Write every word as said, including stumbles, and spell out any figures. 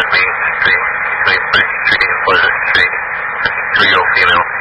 mainstream between French tree and pleasure tree, three-year-old female.